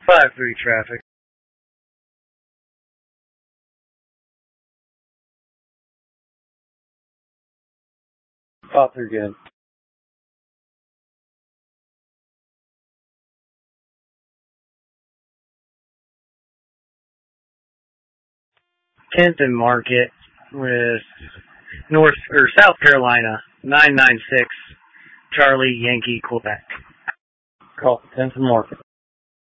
5-3 traffic. Call through good. Kenton Market with South Carolina 996 Charlie Yankee Quebec. Call for Kenton Market.